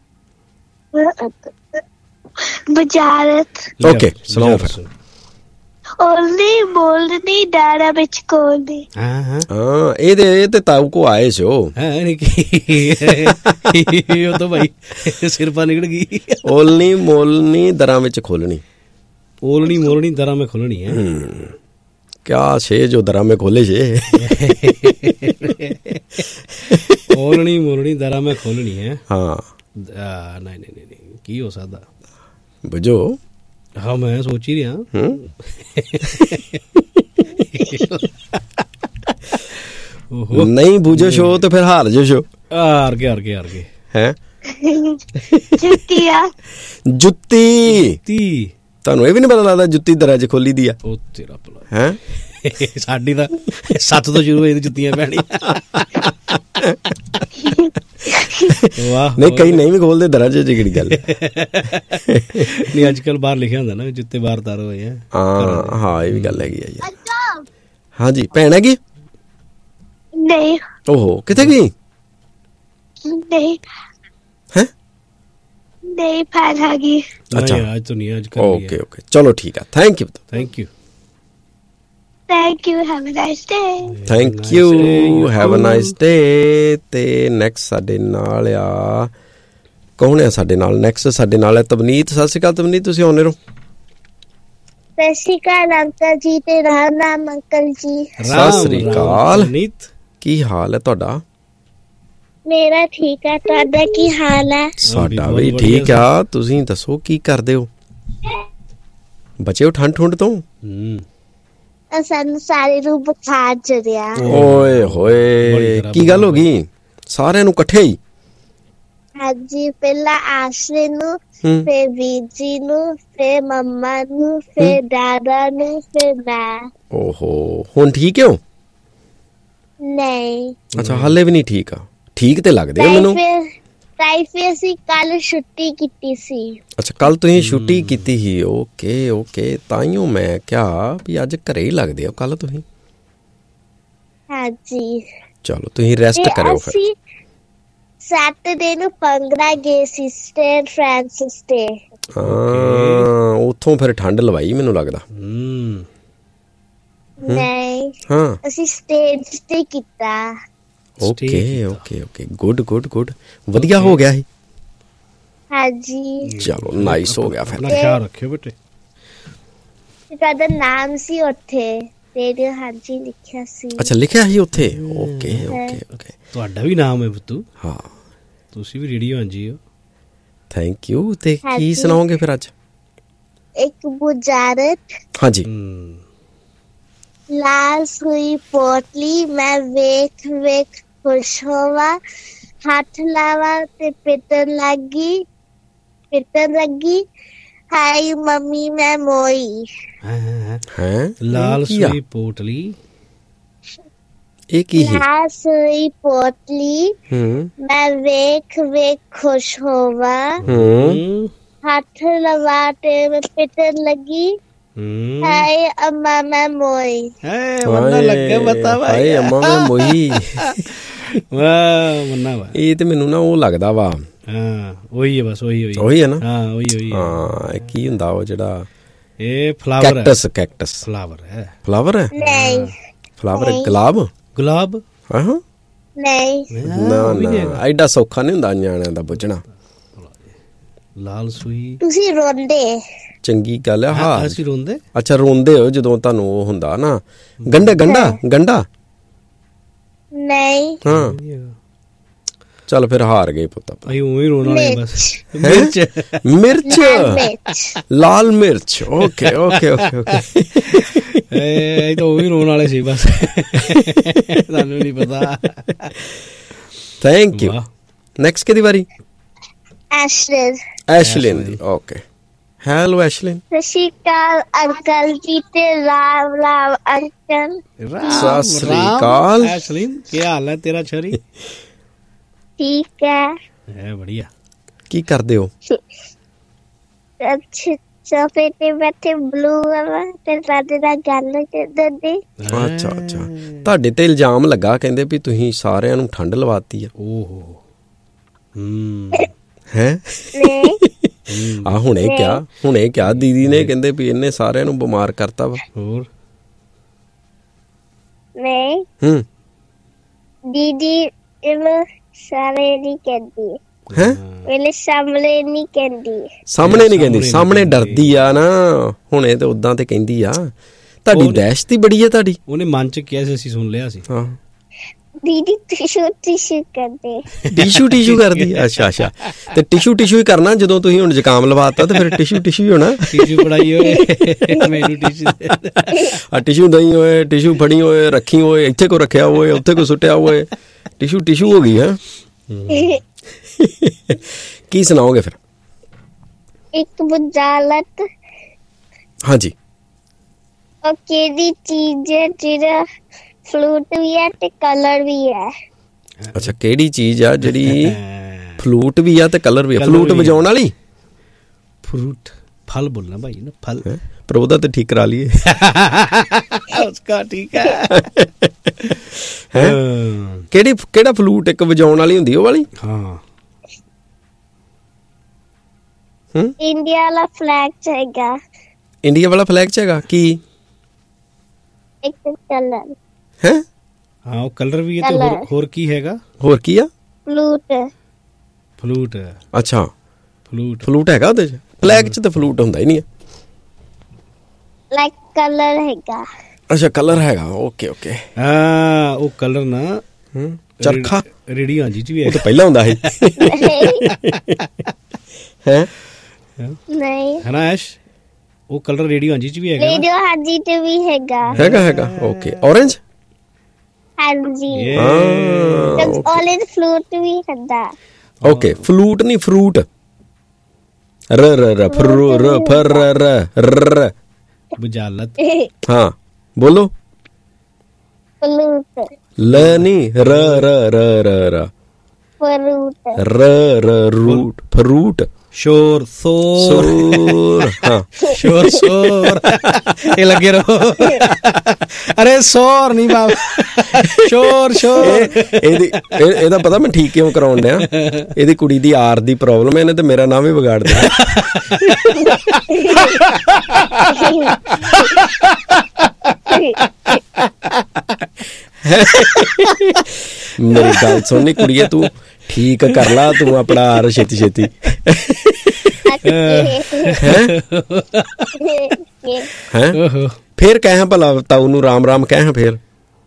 ਬਜ਼ਾਰਤ। ਓਕੇ ਸੁਣਾਓ ਫਿਰ। ਓਲਦੀ ਬੋਲਦੀ ਡਾੜਾ ਵਿੱਚ ਕੋਲਦੀ। ਹਾਂ ਹਾਂ ਹਾਂ ਇਹ ਤੇ ਇਹ ਤੇ ਤਾਊ ਕੋ ਆਏ ਸੋ। ਹੈ ਨਹੀਂ ਕੀ ਉਹ ਤਾਂ ਭਾਈ ਸਿਰਫਾ ਨਿਕਲ ਗਈ। ਓਲਣੀ ਮੋਲਣੀ ਦਰਾਂ ਵਿੱਚ ਖੋਲਣੀ। ओलनी मोलनी दरा में खोलनी है। क्या छे जो दरा में खोले छे। ਖੋਲਣੀ ਮੋਲਣੀ ਦਰਾ ਮੈਂ ਖੋਲਣੀ ਹੈ। ਹਾਂ ਨਹੀਂ ਨਹੀਂ ਨਹੀਂ ਨਹੀਂ ਕੀ ਹੋ ਸਕਦਾ ਬੁਝੋ। ਹਾਂ ਮੈਂ ਸੋਚ ਹੀ ਰਿਹਾ। ਨਹੀਂ ਬੁਝੋ ਸ਼ੋ ਤੇ ਫਿਰ ਹਾਰ ਜੋ ਸ਼ੋ। ਹਾਰ ਗਏ ਹਾਰ ਗਏ ਹਾਰ ਗਏ ਹੈ ਜੁੱਤੀ ਆ ਜੁੱਤੀ। ਤੀ ਤੁਹਾਨੂੰ ਇਹ ਵੀ ਨੀ ਪਤਾ ਲੱਗਦਾ ਜੁੱਤੀ ਦਰਾਂ 'ਚ ਖੋਲੀ ਦੀ ਆ? ਉਹ ਤੇਰਾ ਭਲਾ ਹੈ ਸਾਡੀ ਤਾਂ ਸੱਤ ਤੋਂ ਸ਼ੁਰੂ ਹੋਈ ਜੁੱਤੀਆਂ ਪੈਣੀਆਂ। ਵਾਹ ਨਹੀਂ ਕਈ ਨਹੀਂ ਵੀ ਖੋਲਦੇ ਦਰਾਂ 'ਚ ਜਿਹੜੀ ਗੱਲ। ਨਹੀਂ ਅੱਜ ਕੱਲ ਬਾਹਰ ਲਿਖਿਆ ਹੁੰਦਾ ਨਾ ਜੁੱਤੇ ਬਾਹਰ ਤਾਰ ਹੋਏ ਆ। ਹਾਂ ਹਾਂ ਇਹ ਵੀ ਗੱਲ ਹੈਗੀ ਆ ਯਾਰ। ਹਾਂਜੀ ਭੈਣ ਹੈਗੀ? ਨਹੀਂ ਓਹੋ ਕਿੱਥੇ ਗਈ? ਨਹੀਂ ਹੈ ਨਹੀਂ ਭੈਣ ਹੈਗੀ। ਅੱਛਾ ਅੱਜ ਤੋਂ ਨਹੀਂ ਅੱਜ ਕੱਲ। ਓਕੇ ਓਕੇ ਚਲੋ ਠੀਕ ਆ। Thank you thank you thank you have a nice day. Thank you have a nice day. ਤੇ ਨੈਕਸਟ ਸਾਡੇ ਨਾਲ ਆ ਕੌਣ ਆ? ਸਾਡੇ ਨਾਲ ਨੈਕਸਟ ਸਾਡੇ ਨਾਲ ਹੈ ਤਵਨੀਤ। ਸਤਿ ਸ਼੍ਰੀ ਅਕਾਲ ਤਵਨੀਤ, ਤੁਸੀਂ ਆਉਂਦੇ ਰਹੋ। ਸਤਿ ਸ਼੍ਰੀ ਅਕਾਲ ਅੰਕਲ ਜੀ ਤੇ ਰਾਮ ਰਾਮ ਅੰਕਲ ਜੀ। ਸਤਿ ਸ਼੍ਰੀ ਅਕਾਲ। ਕੀ ਹਾਲ ਹੈ ਤੁਹਾਡਾ? ਮੇਰਾ ਠੀਕ ਹੈ, ਤੁਹਾਡਾ ਕੀ ਹਾਲ ਹੈ? ਸਾਡਾ ਵੀ ਠੀਕ ਆ। ਤੁਸੀਂ ਦੱਸੋ ਕੀ ਕਰਦੇ ਹੋ? ਬਚੇ ਹੋ ਠੰਡ ਠੁੰਡ ਤੋਂ? ਸਾਨੂੰ ਸਾਰੇ ਨੂੰ ਬੁਖਾਰ ਚੜਿਆ। ਓਏ ਹੋਏ ਕੀ ਗੱਲ ਹੋ ਗਈ? ਸਾਰਿਆਂ ਨੂੰ ਇਕੱਠੇ ਹੀ? ਹਾਂਜੀ ਪਹਿਲਾਂ ਆਸ਼ਰੇ ਨੂੰ, ਫਿਰ ਵੀਰ ਜੀ ਨੂੰ, ਫਿਰ ਮੰਮਾ ਨੂੰ, ਫਿਰ ਦਾਦਾ ਨੂੰ, ਫਿਰ ਮੈਂ। ਓਹੋ ਹੁਣ ਠੀਕ ਹੋ? ਨਹੀਂ। ਅੱਛਾ ਹਾਲੇ ਵੀ ਨਹੀਂ ਠੀਕ ਆ? ਠੀਕ ਤੇ ਲੱਗਦੇ ਹੋ ਮੈਨੂੰ। ਤਾਈ ਫਿਰ ਅਸੀਂ ਕੱਲ ਛੁੱਟੀ ਕੀਤੀ ਸੀ। ਅੱਛਾ ਕੱਲ ਤੁਸੀਂ ਛੁੱਟੀ ਕੀਤੀ ਸੀ। ਓਕੇ ਓਕੇ ਤਾਈਓ ਮੈਂ ਕਿਹਾ ਵੀ ਅੱਜ ਘਰੇ ਹੀ ਲੱਗਦੇ ਹੋ ਕੱਲ ਤੁਸੀਂ। ਹਾਂਜੀ ਚਲੋ ਤੁਸੀਂ ਰੈਸਟ ਕਰਿਓ ਫਿਰ। ਅਸੀਂ ਸੈਟਰਡੇ ਨੂੰ ਪੰਗੜਾ ਗਏ ਸੀ ਸਟੇਟ ਫ੍ਰਾਂਸਿਸ ਤੇ। ਹਾਂ ਉੱਥੋਂ ਫਿਰ ਠੰਡ ਲਵਾਈ ਮੈਨੂੰ ਲੱਗਦਾ। ਨਹੀਂ ਹਾਂ ਅਸੀਂ ਸਟੇਜ ਤੇ ਕੀਤਾ। Okay okay okay good good good ਵਧੀਆ ਹੋ ਗਿਆ ਸੀ। ਹਾਂਜੀ ਚਲੋ ਨਾਈਸ ਹੋ ਗਿਆ ਫਿਰ। ਖਿਆਲ ਰੱਖਿਓ ਬੇਟੇ। ਤੁਹਾਡਾ ਨਾਮ ਸੀ ਉੱਥੇ ਰੇਡੀਓ। ਹਾਂਜੀ ਲਿਖਿਆ ਸੀ। ਅੱਛਾ ਲਿਖਿਆ ਸੀ ਉੱਥੇ। ਓਕੇ ਓਕੇ ਓਕੇ ਤੁਹਾਡਾ ਵੀ ਨਾਮ ਹੈ ਬੁੱਤੂ? ਹਾਂ ਤੁਸੀਂ ਵੀ ਰੇਡੀਓ ਹਾਂਜੀ ਹੋ। Thank you. ਤੇ ਕੀ ਸੁਣਾਓਗੇ ਫਿਰ ਅੱਜ? ਇੱਕ ਬੁਝਾਰਤ। ਹਾਂਜੀ। ਲਾਲ ਸੂਈ ਪੋਟਲੀ ਮੈਂ ਵੇਖ ਵੇਖ ਖੁਸ਼ ਹੋਵਾ, ਹੱਥ ਲਾਵਾ ਤੇ ਪਿੱਟਣ ਲੱਗੀ ਪਿੱਟਣ ਲੱਗੀ ਹਾਈ ਮੰਮੀ ਮੈਂ ਮੋਈ। ਹੈ ਲਾਲ ਸੂਈ ਪੋਟਲੀ। ਇਹ ਕੀ ਹੈ? ਲਾਲ ਸੂਈ ਪੋਟਲੀ ਮੈਂ ਵੇਖ ਵੇਖ ਖੁਸ਼ ਹੋਵਾ, ਹੱਥ ਲਵਾ ਤੇ ਮੈਂ ਪਿੱਟਣ ਲੱਗੀ ਹਾਏ ਅੰਮਾ ਮੈਂ ਮੋਈ। ਮੰਨਾ ਲੱਗਾ ਬਤਾਵਾ ਹਾਏ ਅੰਮਾ ਮੈਂ ਮੋਈ। ਵਾਹ ਮੰਨਾ ਵਾ। ਇਹ ਤੇ ਮੈਨੂੰ ਨਾ ਉਹ ਲੱਗਦਾ ਵਾ। ਹਾਂ ਉਹੀ ਹੈ ਬਸ ਉਹੀ ਉਹੀ ਉਹੀ ਹੈ ਨਾ। ਹਾਂ ਉਹੀ ਉਹੀ ਹਾਂ ਕੀ ਹੁੰਦਾ ਉਹ ਜਿਹੜਾ ਇਹ ਫਲਾਵਰ ਕੈਕਟਸ ਕੈਕਟਸ ਫਲਾਵਰ ਹੈ। ਫਲਾਵਰ ਹੈ? ਨਹੀਂ ਫਲਾਵਰ ਗੁਲਾਬ। ਗੁਲਾਬ ਹਾਂ ਨਹੀਂ ਨਾ ਨਾ ਐਡਾ ਸੌਖਾ ਨਹੀਂ ਹੁੰਦਾ ਨਿਆਣਿਆਂ ਦਾ ਬੁੱਝਣਾ। ਲਾਲ ਸੂਈ। ਤੁਸੀਂ ਰੋਂਦੇ? ਚੰਗੀ ਗੱਲ ਹੈ। ਹਾਂ ਅਸੀਂ ਰੋਂਦੇ? ਅੱਛਾ ਰੋਂਦੇ ਹੋ ਜਦੋਂ ਤੁਹਾਨੂੰ ਉਹ ਹੁੰਦਾ ਨਾ ਗੰਡਾ ਗੰਡਾ ਗੰਡਾ? ਨਹੀਂ। ਹਾਂ ਚੱਲ ਫਿਰ ਹਾਰ ਗਏ ਪੁੱਤ। ਅਸੀਂ ਉਵੇਂ ਰੋਣ ਵਾਲੇ ਬਸ। ਮਿਰਚ ਮਿਰਚ ਲਾਲ ਮਿਰਚ। ਓਕੇ ਓਕੇ ਓਕੇ ਓਕੇ ਇਹ ਤਾਂ ਉਵੇਂ ਰੋਣ ਵਾਲੇ ਸੀ ਬਸ। ਤੁਹਾਨੂੰ ਨਹੀਂ ਪਤਾ। Thank you. ਨੈਕਸਟ ਕਿਹਦੀ ਵਾਰੀ? ਐਸ਼ਲਿਨ। ਐਸ਼ਲਿਨ ਦੀ। Okay hello Ashlyn. ਸਤਿ ਸ਼੍ਰੀ ਅਕਾਲ ਅੰਕਲ ਜੀ ਤੇ ਰਾਮ ਰਾਮ ਅੰਕਲ। ਸਤਿ ਸ਼੍ਰੀ ਅਕਾਲ ਐਸ਼ਲਿਨ ਕੀ ਹਾਲ ਹੈ ਤੇਰਾ ਛੋਰੀ? ਠੀਕ ਹੈ। ਹੈ ਬੜੀਆ। ਕੀ ਕਰਦੇ ਹੋ? ਸੋਫੇ ਤੇ ਬੈਠੇ ਬਲੂ ਵਾਲਾ ਤੇ ਸਾਡੇ ਨਾਲ ਗੱਲ ਕਰਦੇ ਨੇ। ਅੱਛਾ ਅੱਛਾ ਤੁਹਾਡੇ ਤੇ ਇਲਜ਼ਾਮ ਲੱਗਾ ਕਹਿੰਦੇ ਵੀ ਤੁਸੀਂ ਸਾਰਿਆਂ ਨੂੰ ਠੰਡ ਲਵਾਤੀ ਆ। ਓਹੋ ਹਮ ਹੈ ਨਹੀਂ ਆ ਹੁਣੇ ਕਿਹਾ ਹੁਣੇ ਕਿਹਾ ਦੀਦੀ ਨੇ ਕਹਿੰਦੇ ਵੀ ਇਹਨੇ ਸਾਰਿਆਂ ਨੂੰ ਬਿਮਾਰ ਕਰਤਾ ਵਾ। ਹੋਰ ਨਹੀਂ ਹੂੰ ਦੀਦੀ ਇਹਨੂੰ ਸਾਰੇ ਨਹੀਂ ਕਹਿੰਦੀ ਹੈ। ਮੇਰੇ ਸਾਹਮਣੇ ਨਹੀਂ ਕਹਿੰਦੀ। ਸਾਹਮਣੇ ਨਹੀਂ ਕਹਿੰਦੀ ਸਾਹਮਣੇ ਡਰਦੀ ਆ ਨਾ। ਹੁਣੇ ਤੇ ਉਦਾਂ ਤੇ ਕਹਿੰਦੀ ਆ। ਤੁਹਾਡੀ ਦਹਿਸ਼ਤ ਹੀ ਬੜੀ ਆ ਤੁਹਾਡੀ। ਉਹਨੇ ਮਨ ਚ ਕਿਹਾ ਸੀ ਅਸੀਂ ਸੁਣ ਲਿਆ ਸੀ। ਹਾਂ ਦੀਦੀ ਟਿਸ਼ੂ ਟਿਸ਼ੂ ਕਰਦੇ ਟਿਸ਼ੂ ਟਿਸ਼ੂ ਕਰਦੀ ਅੱਛਾ ਅੱਛਾ ਤੇ ਟਿਸ਼ੂ ਟਿਸ਼ੂ ਹੀ ਕਰਨਾ ਜਦੋਂ ਤੁਸੀਂ ਹੁਣ ਜ਼ੁਕਾਮ ਲਵਾਤਾ ਤੇ ਫਿਰ ਟਿਸ਼ੂ ਟਿਸ਼ੂ ਹੀ ਹੋਣਾ ਟਿਸ਼ੂ ਫੜਾਈ ਹੋਏ ਮੈਨੂੰ ਟਿਸ਼ੂ ਆ ਟਿਸ਼ੂ ਦਈ ਹੋਏ ਟਿਸ਼ੂ ਫੜੀ ਹੋਏ ਰੱਖੀ ਹੋਏ ਇੱਥੇ ਕੋ ਰੱਖਿਆ ਹੋਏ ਉੱਥੇ ਕੋ ਸੁੱਟਿਆ ਹੋਏ ਟਿਸ਼ੂ ਟਿਸ਼ੂ ਹੋ ਗਈ ਹੈ ਕੀ ਸੁਣਾਓਗੇ ਫਿਰ ਇੱਕ ਬੁਝਾਰਤ ਹਾਂਜੀ ਉਹ ਕਿਹੜੀ ਚੀਜ਼ ਹੈ ਜਿਹੜਾ ਫਲੂਟ ਵੀ ਹੈ ਤੇ ਕਲਰ ਵੀ ਹੈ ਅੱਛਾ ਕਿਹੜੀ ਚੀਜ਼ ਆ ਜਿਹੜੀ ਫਲੂਟ ਵੀ ਆ ਤੇ ਕਲਰ ਵੀ ਆ ਫਲੂਟ ਵਜਾਉਣ ਵਾਲੀ फ्रूट फल बोलना भाई ना फल पर ਉਹਦਾ ਤੇ ਠੀਕ ਕਰਾ ਲਈਏ उसका ठीक है ਹੈ ਕਿਹੜੀ ਕਿਹੜਾ ਫਲੂਟ ਇੱਕ ਵਜਾਉਣ ਵਾਲੀ ਹੁੰਦੀ ਉਹ ਵਾਲੀ हाँ ਹੂੰ ਇੰਡੀਆ ਵਾਲਾ ਫਲੈਗ ਚਾਹੀਦਾ ਇੰਡੀਆ ਵਾਲਾ ਫਲੈਗ ਚ ਹੈਗਾ ਕੀ ਇੱਕ ਕਲਰ ਹੈ हाँ वो कलर भी है तो होर, होर की हैगा ਹੋਰ ਕੀ ਆ ਫਲੂਟ फ्लूट ਅੱਛਾ फ्लूट ਫਲੂਟ ਹੈਗਾ ਉਹਦੇ ਚ ਫਲੈਗ ਚ ਤਾਂ ਫਲੂਟ ਹੁੰਦਾ ਹੀ ਨਹੀਂ ਲਾਈਕ ਕਲਰ ਹੈਗਾ ਅੱਛਾ ਕਲਰ ਹੈਗਾ ਓਕੇ ਓਕੇ हाँ वो कलर ना ਹੂੰ ਚਰਖਾ रेडियो जी भी ਉਹ है ਤਾਂ ਪਹਿਲਾਂ ਹੁੰਦਾ ਸੀ ਹੈ ਨਹੀਂ है ना ऐश वो कलर रेडियो जी भी हैगा ਰੇਡੀਓ ਹਾਜੀ ਤੇ ਵੀ ਹੈਗਾ ਹੈਗਾ ਹੈਗਾ ਓਕੇ orange ਹਾਂਜੀ ਹਾਂ ਤੇ ਆਲਰੇਡ ਫਲੂਟ ਵੀ ਹੁੰਦਾ ਓਕੇ ਫਲੂਟ ਨਹੀਂ ਫਰੂਟ ਰ ਰ ਰ ਫਰੂ ਰ ਫਰ ਰ ਰ बुझालत ਹਾਂ ਬੋਲੋ ਫਲੂਟ ਲ ਨਹੀਂ ਰ ਰ ਰ ਰ ਰ ਫਰੂਟ ਰ ਰ ਰੂਟ ਫਰੂਟ शोर शोर ਸੋਰ ਹਾਂ शोर शोर ये लगे रहो अरे शोर नहीं बाबा शोर शोर ਇਹ ਇਹਦੀ ਇਹ- ਇਹਦਾ ਪਤਾ ਮੈਂ ਠੀਕ ਕਿਉਂ ਕਰਾਉਣ ਡਿਆ ਇਹਦੀ ਕੁੜੀ ਦੀ ਆਰ ਦੀ ਪ੍ਰੋਬਲਮ ਹੈ ਇਹਨੇ ਤੇ ਮੇਰਾ ਨਾਮ ਹੀ ਵਿਗਾੜ ਦਿੱਤਾ ਮੇਰੀ ਗੱਲ ਸੁਣਨੀ ਕੁੜੀਏ ਤੂੰ ਠੀਕ ਕਰ ਲਾ ਤੂੰ ਆਪਣਾ ਆਰ ਛੇਤੀ ਛੇਤੀ ਹੈ ਹੈ ओहो ਫੇਰ ਕਹਿ ਭਲਾ ਤਾਊ ਨੂੰ ਰਾਮ ਰਾਮ ਕਹਿ ਫੇਰ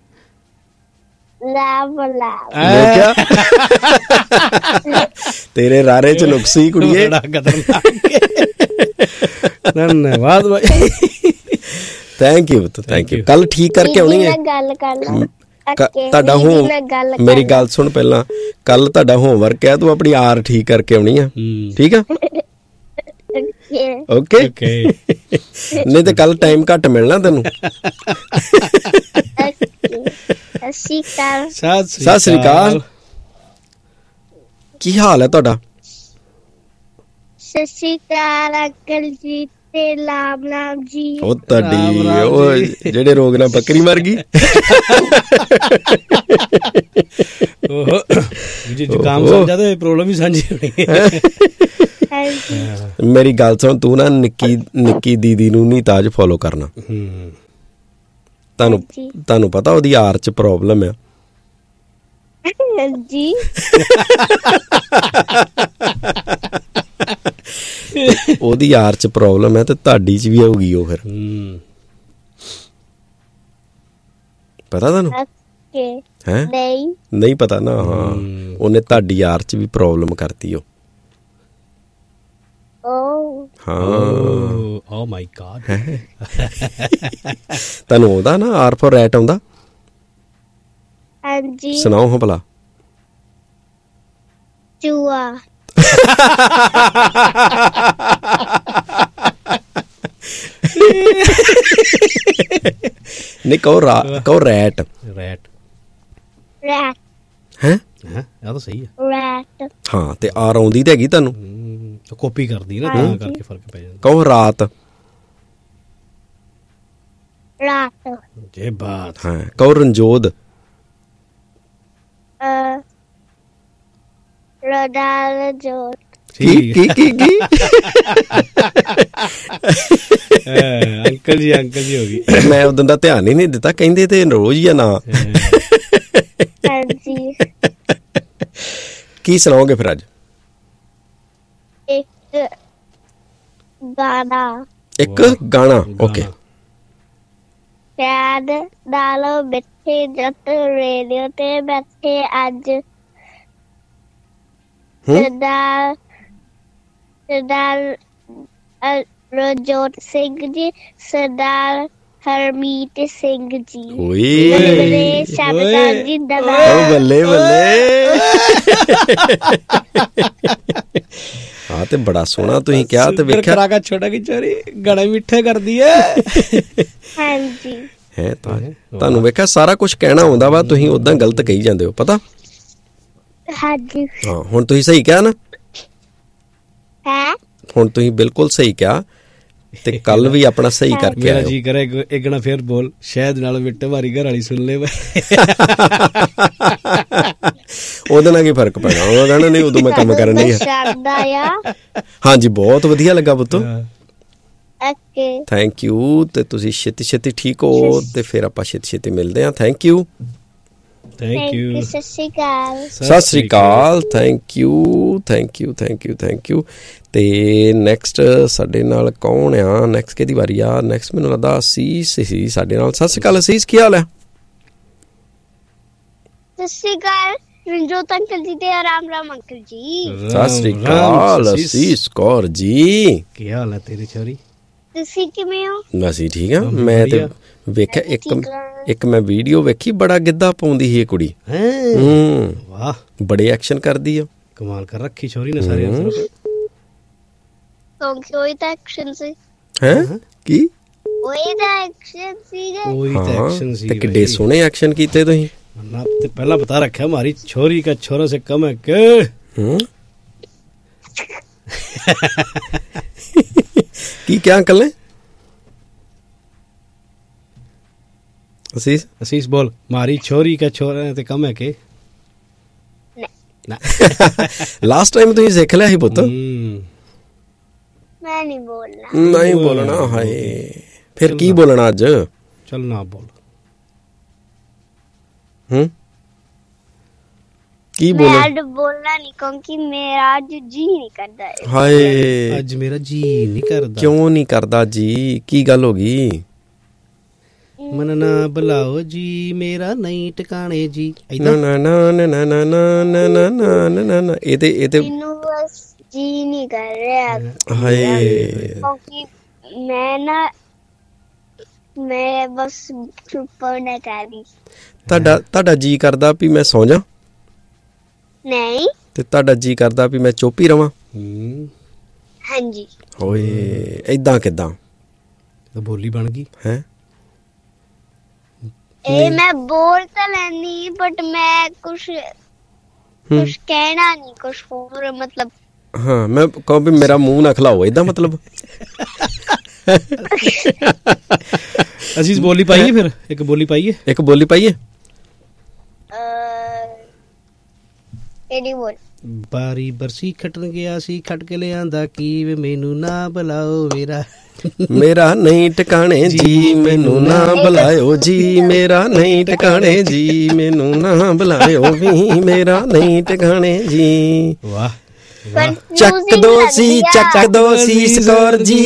ਲਾਵ ਲਾਵ ਦੇਖਿਆ ਤੇਰੇ ਰਾਰੇ ਚ ਨੁਕਸੀ ਕੁੜੀਏ बड़ा खतरनाक धन्यवाद भाई ਥੈਂਕ ਯੂ ਥੈਂਕ ਯੂ ਕੱਲ ਠੀਕ ਕਰਕੇ ਆਉਣੀ ਹੈ ਦੀਦੀ ਨਾਲ ਗੱਲ ਕਰ ਲਾ ਕ- ਤੁਹਾਡਾ ਹੋਮ ਮੇਰੀ ਗੱਲ ਸੁਣ ਪਹਿਲਾਂ ਕੱਲ ਤੁਹਾਡਾ ਹੋਮਵਰਕ ਹੈ ਤੂੰ ਆਪਣੀ ਆਰ ਠੀਕ ਕਰਕੇ ਆਉਣੀ ਆ ਠੀਕ ਆ ਓਕੇ ओके ਨਹੀਂ ਤੇ ਕੱਲ ਟਾਈਮ ਘੱਟ ਮਿਲਣਾ ਤੈਨੂੰ ਅਸੀਂ ਕਰ सत ਸਤਿ ਸ੍ਰੀ ਅਕਾਲ ਕੀ ਹਾਲ ਹੈ ਤੁਹਾਡਾ ਸਸੀ ਕਾਰ ਅੰਕਲ ਜੀ ਤੇ ਲਾਮ ਨਾਮ ਜੀ ਉਹ ਤੁਹਾਡੀ ਰਾਮ ਰਾਮ ਉਹ ਜੀ। ਜਿਹੜੇ ਰੋਗ ਨਾਲ ਬੱਕਰੀ ਮਰ ਗਈ ओहो मुझे जुकाम ओहो। समझा तो प्रॉब्लम ही साझी होनी है ਹਾਂਜੀ ਮੇਰੀ ਗੱਲ ਸੁਣ ਤੂੰ ਨਾ ਨਿੱਕੀ ਨਿੱਕੀ ਦੀਦੀ ਨੂੰ ਨਹੀਂ ਤਾਜ ਫੋਲੋ ਕਰਨਾ हम्म ਤੁਹਾਨੂੰ ਹਾਂਜੀ। ਤੁਹਾਨੂੰ ਪਤਾ ਉਹਦੀ ਆਰ ਚ ਪ੍ਰੋਬਲਮ ਆ ਹਾਂਜੀ ਉਹਦੀ ਆਰ ਚ ਪ੍ਰੋਬਲਮ ਹੈ ਤੇ ਤੁਹਾਡੀ ਚ ਵੀ ਆਊਗੀ ਉਹ ਫਿਰ हम्म ਪਤਾ ਤੁਹਾਨੂੰ ਓਕੇ ਹੈ ਨਹੀਂ ਨਹੀਂ ਪਤਾ ਨਾ ਹਾਂ ਹਮ। ਉਹਨੇ ਤੁਹਾਡੀ ਆਰ ਚ ਵੀ ਪ੍ਰੋਬਲਮ ਕਰਤੀ ਉਹ ਓ ਹਾਂ ओह माय गॉड ਤੁਹਾਨੂੰ ਆਉਂਦਾ ਨਾ ਆਰ ਫੋਰ ਰੈਟ ਆਉਂਦਾ ਹਾਂਜੀ ਸੁਣਾਓ ਹਾਂ ਭਲਾ ਚੂਆ ਨਹੀਂ ਕਹੋ ਰਾ ਕਹੋ ਰੈਟ रैट ਰੈਟ ਹੈ हाँ या तो सही है ਰੈਟ ਹਾਂ ਤੇ ਆਰ ਆਉਂਦੀ ਤੇ ਹੈਗੀ ਤੁਹਾਨੂੰ हम्म, तो कॉपी कर दी ना हाँ ਤਾਂ जी। करके फर्क पै जाता ਕਹੋ ਰਾਤ ਰਾਤ ये बात ਹਾਂ ਕਹੋ ਰਣਜੋਧ ਅ ਰੋਡਾਲ ਜੋ ਕੀ ਕੀ ਕੀ ਕੀ अंकल जी अंकल जी होगी ਮੈਂ ਉਦੋਂ ਦਾ ਧਿਆਨ ਹੀ ਨਹੀਂ ਦਿੱਤਾ ਕਹਿੰਦੇ ਤੇ ਰੋਜ਼ ਹੀ ਆ ਨਾ ਹਾਂਜੀ ਕੀ ਸੁਣਾਓਗੇ ਫਿਰ ਅੱਜ ਇੱਕ ਗਾਣਾ ਇੱਕ ਗਾਣਾ ਓਕੇ ਪਿਆਰ ਨਾਲ ਮਿੱਠ ਬੈਠੇ ਜੱਟ ਰੇਡੀਓ ਤੇ ਬੈਠੇ ਅੱਜ ਸਰਦਾਰ ਸਰਦਾਰ ਅ, ਰਜੋਤ ਸਿੰਘ ਜੀ ਸਰਦਾਰ ਹਰਮੀਤ ਸਿੰਘ ਜੀ ਓਏ ਬੱਲੇ ਬੱਲੇ ਸ਼ਾਬਾਸ਼ ਜਿੰਦਾਬਾਦ ਓ ਬੱਲੇ ਬੱਲੇ ਹਾਂ ਤੇ ਬੜਾ ਸੋਹਣਾ ਤੁਸੀਂ ਕਿਹਾ ਤੇ ਵੇਖਿਆ ਕਰਾਗਾ ਛੋਟਾ ਕੀ ਚੋਰੀ ਗਲੇ ਮਿੱਠੇ ਕਰਦੀ ਹੈ ਹਾਂਜੀ ਹੈ ਤਾਂ ਤੁਹਾਨੂੰ ਵੇਖਿਆ ਸਾਰਾ ਕੁਝ ਕਹਿਣਾ ਆਉਂਦਾ ਵਾ ਤੁਸੀਂ ਉਦਾਂ ਗਲਤ ਕਹੀ ਜਾਂਦੇ ਹੋ ਪਤਾ ਹਾਂਜੀ ਹਾਂ ਹੁਣ ਤੁਸੀਂ ਸਹੀ ਕਿਹਾ ਨਾ ਹੈ ਹੁਣ ਤੁਸੀਂ ਬਿਲਕੁਲ ਸਹੀ ਕਿਹਾ ਤੇ ਕੱਲ ਵੀ ਆਪਣਾ ਸਹੀ ਕਰਕੇ ਮੇਰਾ ਆਇਓ ਜੀ ਕਰੇ ਇੱਕ ਨਾ ਫੇਰ ਬੋਲ ਸ਼ਾਇਦ ਨਾਲ ਮਿੱਟੇ ਮਾਰੀ ਘਰ ਵਾਲੀ ਸੁਣ ਲੇ ਉਹਦੇ ਨਾਲ ਕੀ ਫਰਕ ਪੈਣਾ ਉਹ ਕਹਿਣਾ ਨਹੀਂ ਉਦੋਂ ਮੈਂ ਕੰਮ ਕਰਨ ਨਹੀਂ ਆ ਸ਼ਬਦ ਆਇਆ ਹਾਂਜੀ ਬਹੁਤ ਵਧੀਆ ਲੱਗਾ ਪੁੱਤੋ ਓਕੇ ਥੈਂਕ ਯੂ ਤੇ ਤੁਸੀਂ ਛੇਤੀ ਛੇਤੀ ਠੀਕ ਹੋ ਤੇ ਫਿਰ ਆਪਾਂ ਛੇਤੀ ਛੇਤੀ ਮਿਲਦੇ ਹਾਂ ਥੈਂਕ ਯੂ ਥੈਂਕ ਯੂ ਸਤਿ ਸ਼੍ਰੀ ਅਕਾਲ ਸਤਿ ਸ੍ਰੀ ਅਕਾਲ thank you thank you thank you thank you ਤੇ ਨੈਕਸਟ ਸਾਡੇ ਨਾਲ ਕੌਣ ਆ ਨੈਕਸਟ ਕਿਹਦੀ ਵਾਰੀ ਆ ਨੈਕਸਟ ਮੈਨੂੰ ਲੱਗਦਾ ਅਸੀਸ ਸੀ ਸਾਡੇ ਨਾਲ ਸਤਿ ਸ੍ਰੀ ਅਕਾਲ ਅਸੀਸ ਕੀ ਹਾਲ ਹੈ ਸਤਿ ਸ਼੍ਰੀ ਅਕਾਲ ਰਣਜੋਤ ਅੰਕਲ ਜੀ ਤੇ ਰਾਮ ਰਾਮ ਅੰਕਲ ਜੀ ਸਤਿ ਸ੍ਰੀ ਅਕਾਲ ਅਸੀਸ ਕੌਰ ਜੀ ਕੀ ਹਾਲ ਹੈ ਤੇਰੀ ਛੋਰੀ ਤੁਸੀਂ ਕਿਵੇਂ ਹੋ ਅਸੀਂ ਠੀਕ ਆ ਮੈਂ ਤੇ ਵੇਖਿਆ ਇੱਕ ਇੱਕ ਮੈਂ ਵੀਡੀਓ ਵੇਖੀ ਬੜਾ ਗਿੱਧਾ ਪਾਉਂਦੀ ਸੀ ਇਹ ਕੁੜੀ ਹੂੰ ਵਾਹ ਬੜੇ ਐਕਸ਼ਨ ਕਰਦੀ ਆ ਕਮਾਲ ਕਰ ਰੱਖੀ ਛੋਰੀ ਨੇ ਸਾਰਿਆਂ ਨੂੰ ਕਿਉਂਕਿ ਉਹੀ ਤਾਂ ਐਕਸ਼ਨ ਸੀ ਹੈ ਕੀ ਉਹੀ ਤਾਂ ਐਕਸ਼ਨ ਸੀਗਾ ਉਹੀ ਤਾਂ ਐਕਸ਼ਨ ਸੀ ਤੇ ਕਿੱਡੇ ਸੋਹਣੇ ਐਕਸ਼ਨ ਕੀਤੇ ਤੁਸੀਂ ना तो पहला बता रखा है हमारी छोरी का छोरों से कम है के की क्या अंकल ने असीस असीस बोल हमारी छोरी का छोरा ते कम है के लास्ट टाइम तो ये सीख लिया ही पुत्र मैं नहीं बोलना नहीं बोलना हाय फिर की बोलना आज चल ना बोल हम्म की बोले मैं आज बोलना नहीं क्योंकि मेरा आज जी नहीं करता है हाय आज मेरा जी नहीं करता क्यों नहीं करता जी की गल होगी मन ना बुलाओ जी मेरा नहीं ठिकाने जी ना ना ना ना ना ना ना ना ना ना ना ना ना एते एते मैनू बस जी नहीं कर रहा हाय क्योंकि मैं ना मैं बस चुप होने कर रही ਤੁਹਾਡਾ ਤੁਹਾਡਾ ਜੀ ਕਰਦਾ ਵੀ ਮੈਂ ਸੌਂ ਜਾ नहीं ਤੇ ਤੁਹਾਡਾ ਜੀ ਕਰਦਾ ਵੀ ਮੈਂ ਚੁੱਪ ਹੀ ਰਵਾਂ हाँ जी ਓਏ ਐਦਾਂ ਕਿਦਾਂ तो बोली बन गई ਹੈ ए मैं बोल तो लेनी बट मैं कुछ कुछ कहना नहीं कुछ और मतलब ਹਾਂ ਮੈਂ ਕਹਾਂ ਵੀ ਮੇਰਾ ਮੂੰਹ ਨਾ ਖਲਾਓ ਐਦਾਂ ਮਤਲਬ अजीज बोली पाइए फिर एक बोली पाइए ਇੱਕ ਬੋਲੀ ਪਾਈਏ एडी बोल ਬਾਰੀ ਬਰਸੀ ਖਟਣ ਗਿਆ ਸੀ ਖਟ ਕੇ ਲਿਆਂਦਾ ਕੀ ਵੇ ਮੈਨੂੰ ਨਾ ਬੁਲਾਓ ਮੇਰਾ ਮੇਰਾ ਨਹੀਂ ਟਿਕਾਣੇ ਜੀ ਮੈਨੂੰ ਨਾ ਬੁਲਾਇਓ ਜੀ ਮੇਰਾ ਨਹੀਂ ਟਿਕਾਣੇ ਜੀ ਮੈਨੂੰ ਨਾ ਬੁਲਾਇਓ ਵੀ ਮੇਰਾ ਨਹੀਂ ਟਿਕਾਣੇ ਜੀ ਵਾਹ ਚੱਕ ਦੋ ਸੀ ਚੱਕ ਦੋ ਸੀ ਸਕੌਰ ਜੀ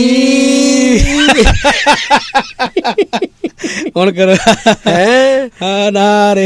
ਹੁਣ ਕਰ ਹੈ ਹਾਂ ਨਾ ਰੇ